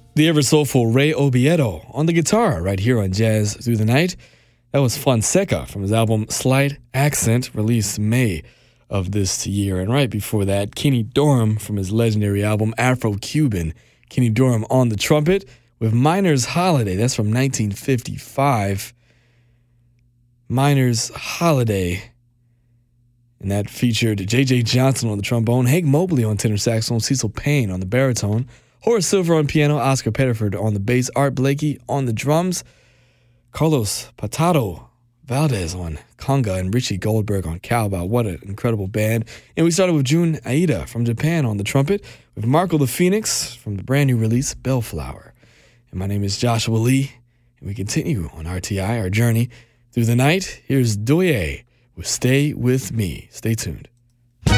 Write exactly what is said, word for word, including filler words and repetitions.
The ever soulful Ray Oviedo on the guitar right here on Jazz Through the Night. That was Fonseca from his album Slight Accent, released May of this year. And right before that, Kenny Dorham from his legendary album Afro-Cuban. Kenny Dorham on the trumpet with Miner's Holiday. That's from nineteen fifty-five. Miner's Holiday. And that featured J J Johnson on the trombone, Hank Mobley on tenor saxophone, Cecil Payne on the baritone, Horace Silver on piano, Oscar Pettiford on the bass, Art Blakey on the drums, Carlos Patado Valdez on conga, and Richie Goldberg on cowbell. What an incredible band. And we started with Jun Aida from Japan on the trumpet, with Marco the Phoenix from the brand new release, Bellflower. And my name is Joshua Lee, and we continue on R T I, our journey through the night. Here's Doye with Stay With Me. Stay tuned.